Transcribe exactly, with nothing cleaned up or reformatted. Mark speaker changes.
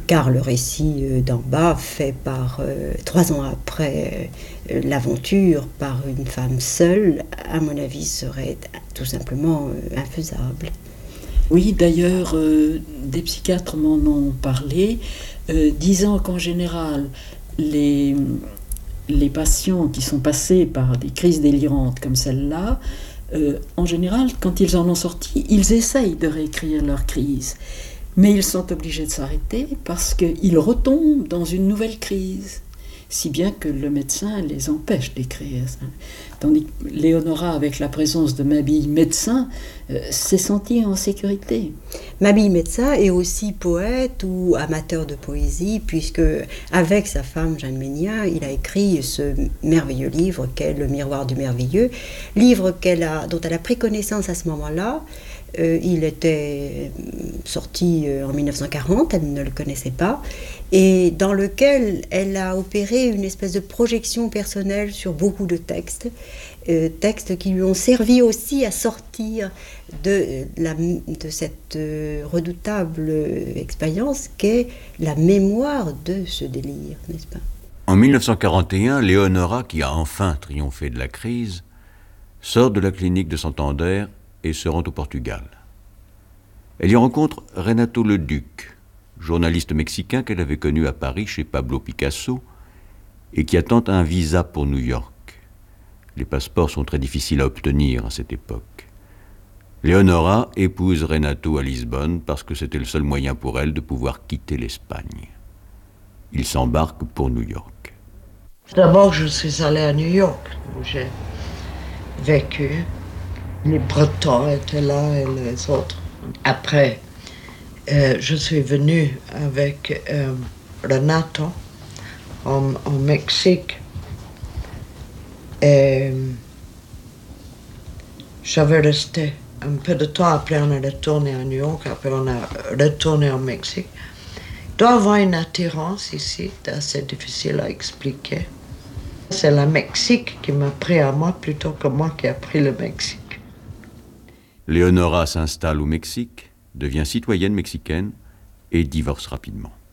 Speaker 1: car le récit euh, d'en bas, fait par euh, trois ans après euh, l'aventure, par une femme seule, à mon avis, serait tout simplement euh, infaisable.
Speaker 2: Oui, d'ailleurs, euh, des psychiatres m'en ont parlé, euh, disant qu'en général, les, les patients qui sont passés par des crises délirantes comme celle-là, euh, en général, quand ils en ont sorti, ils essayent de réécrire leur crise. Mais ils sont obligés de s'arrêter parce qu'ils retombent dans une nouvelle crise, si bien que le médecin les empêche d'écrire. Tandis que Léonora, avec la présence de Mabille médecin, euh, s'est sentie en sécurité.
Speaker 1: Mabille médecin est aussi poète ou amateur de poésie, puisque avec sa femme Jeanne Ménien, il a écrit ce merveilleux livre qu'est Le Miroir du Merveilleux, livre qu'elle a, dont elle a pris connaissance à ce moment-là. Euh, il était sorti en mille neuf cent quarante, elle ne le connaissait pas, et dans lequel elle a opéré une espèce de projection personnelle sur beaucoup de textes, euh, textes qui lui ont servi aussi à sortir de, la, de cette redoutable expérience qu'est la mémoire de ce délire, n'est-ce pas?
Speaker 3: En mille neuf cent quarante et un, Léonora, qui a enfin triomphé de la crise, sort de la clinique de Santander et se rend au Portugal. Elle y rencontre Renato Leduc, journaliste mexicain qu'elle avait connu à Paris chez Pablo Picasso et qui attend un visa pour New York. Les passeports sont très difficiles à obtenir à cette époque. Léonora épouse Renato à Lisbonne parce que c'était le seul moyen pour elle de pouvoir quitter l'Espagne. Ils s'embarquent pour New York.
Speaker 4: D'abord, je suis allée à New York, où j'ai vécu. Les Bretons étaient là et les autres. Après, euh, je suis venue avec euh, Renato en, en Mexique. Et j'avais resté un peu de temps. Après, on est retourné à New York. Après, on est retourné au Mexique. Il doit y avoir une attirance ici, c'est assez difficile à expliquer. C'est le Mexique qui m'a pris à moi plutôt que moi qui a pris le Mexique.
Speaker 3: Léonora s'installe au Mexique, devient citoyenne mexicaine et divorce rapidement.